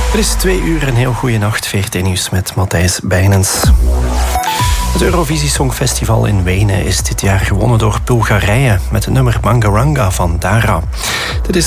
Het is 2 uur, een heel goede nacht. VRT Nieuws met Matthijs Bijnens. Het Eurovisie Songfestival in Wenen is dit jaar gewonnen door Bulgarije met het nummer Bangaranga van Dara. Dit is